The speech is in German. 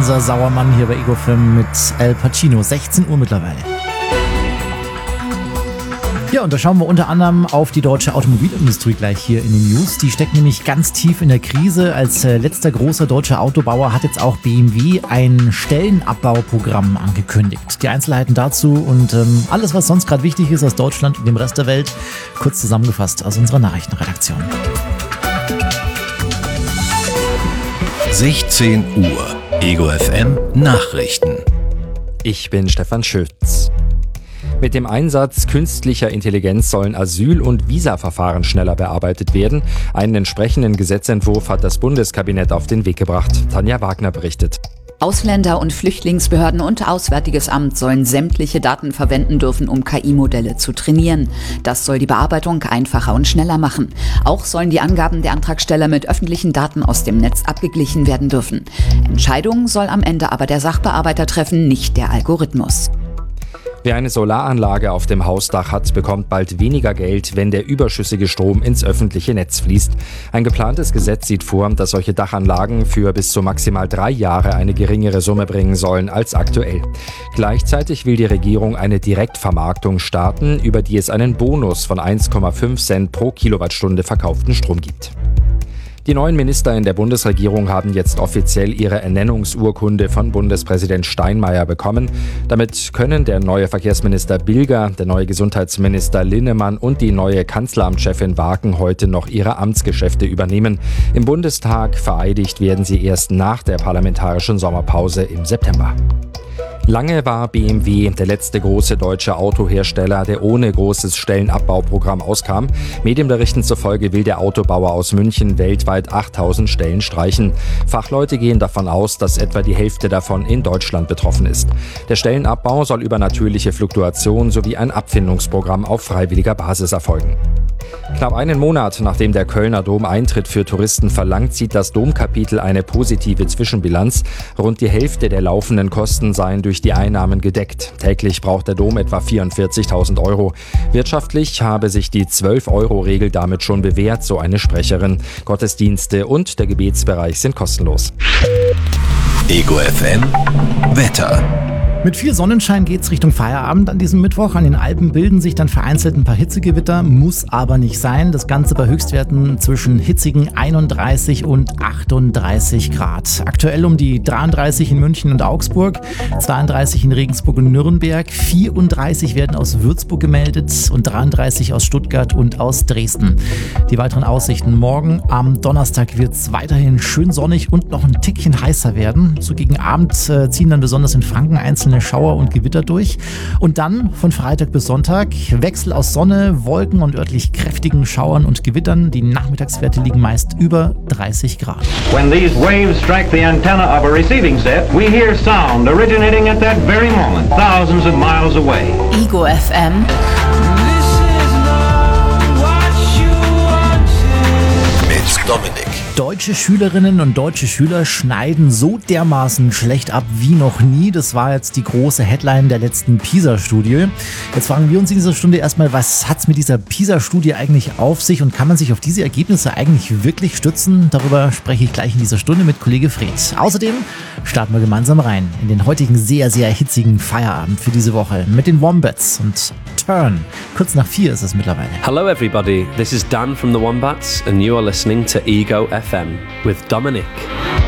Hansa Sauermann hier bei Ego FM mit Al Pacino. 16 Uhr mittlerweile. Ja, und da schauen wir unter anderem auf die deutsche Automobilindustrie gleich hier in den News. Die steckt nämlich ganz tief in der Krise. Als letzter großer deutscher Autobauer hat jetzt auch BMW ein Stellenabbauprogramm angekündigt. Die Einzelheiten dazu und alles, was sonst gerade wichtig ist aus Deutschland und dem Rest der Welt, kurz zusammengefasst aus unserer Nachrichtenredaktion. 16 Uhr. Ego FM Nachrichten. Ich bin Stefan Schütz. Mit dem Einsatz künstlicher Intelligenz sollen Asyl- und Visaverfahren schneller bearbeitet werden. Einen entsprechenden Gesetzentwurf hat das Bundeskabinett auf den Weg gebracht. Tanja Wagner berichtet. Ausländer- und Flüchtlingsbehörden und Auswärtiges Amt sollen sämtliche Daten verwenden dürfen, um KI-Modelle zu trainieren. Das soll die Bearbeitung einfacher und schneller machen. Auch sollen die Angaben der Antragsteller mit öffentlichen Daten aus dem Netz abgeglichen werden dürfen. Entscheidungen soll am Ende aber der Sachbearbeiter treffen, nicht der Algorithmus. Wer eine Solaranlage auf dem Hausdach hat, bekommt bald weniger Geld, wenn der überschüssige Strom ins öffentliche Netz fließt. Ein geplantes Gesetz sieht vor, dass solche Dachanlagen für bis zu maximal 3 Jahre eine geringere Summe bringen sollen als aktuell. Gleichzeitig will die Regierung eine Direktvermarktung starten, über die es einen Bonus von 1,5 Cent pro Kilowattstunde verkauften Strom gibt. Die neuen Minister in der Bundesregierung haben jetzt offiziell ihre Ernennungsurkunde von Bundespräsident Steinmeier bekommen. Damit können der neue Verkehrsminister Bilger, der neue Gesundheitsminister Linnemann und die neue Kanzleramtschefin Waken heute noch ihre Amtsgeschäfte übernehmen. Im Bundestag vereidigt werden sie erst nach der parlamentarischen Sommerpause im September. Lange war BMW der letzte große deutsche Autohersteller, der ohne großes Stellenabbauprogramm auskam. Medienberichten zufolge will der Autobauer aus München weltweit 8000 Stellen streichen. Fachleute gehen davon aus, dass etwa die Hälfte davon in Deutschland betroffen ist. Der Stellenabbau soll über natürliche Fluktuation sowie ein Abfindungsprogramm auf freiwilliger Basis erfolgen. Knapp einen Monat nachdem der Kölner Dom Eintritt für Touristen verlangt, zieht das Domkapitel eine positive Zwischenbilanz. Rund die Hälfte der laufenden Kosten seien durch die Einnahmen gedeckt. Täglich braucht der Dom etwa 44.000 Euro. Wirtschaftlich habe sich die 12-Euro-Regel damit schon bewährt, so eine Sprecherin. Gottesdienste und der Gebetsbereich sind kostenlos. Ego FM Wetter. Mit viel Sonnenschein geht's Richtung Feierabend an diesem Mittwoch. An den Alpen bilden sich dann vereinzelt ein paar Hitzegewitter, muss aber nicht sein. Das Ganze bei Höchstwerten zwischen hitzigen 31 und 38 Grad. Aktuell um die 33 in München und Augsburg, 32 in Regensburg und Nürnberg, 34 werden aus Würzburg gemeldet und 33 aus Stuttgart und aus Dresden. Die weiteren Aussichten: Morgen am Donnerstag wird's weiterhin schön sonnig und noch ein Tickchen heißer werden. So gegen Abend ziehen dann besonders in Franken einzelne Schauer und Gewitter durch. Und dann von Freitag bis Sonntag Wechsel aus Sonne, Wolken und örtlich kräftigen Schauern und Gewittern. Die Nachmittagswerte liegen meist über 30 Grad. When these waves strike the antenna of a receiving set, we hear sound originating at that very moment, thousands of miles away. Ego FM. Mit Dominik. Deutsche Schülerinnen und deutsche Schüler schneiden so dermaßen schlecht ab wie noch nie. Das war jetzt die große Headline der letzten PISA-Studie. Jetzt fragen wir uns in dieser Stunde erstmal, was hat's mit dieser PISA-Studie eigentlich auf sich und kann man sich auf diese Ergebnisse eigentlich wirklich stützen? Darüber spreche ich gleich in dieser Stunde mit Kollege Fred. Außerdem starten wir gemeinsam rein in den heutigen sehr, sehr hitzigen Feierabend für diese Woche mit den Wombats und Turn. Kurz nach 4 ist es mittlerweile. Hello everybody, this is Dan from the Wombats and you are listening to Ego FM with Dominic.